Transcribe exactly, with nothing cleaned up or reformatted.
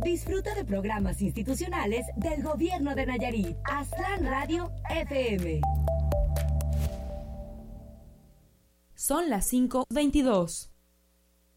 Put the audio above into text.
Disfruta de programas institucionales del Gobierno de Nayarit. Aztlán Radio F M. Son las cinco veintidós.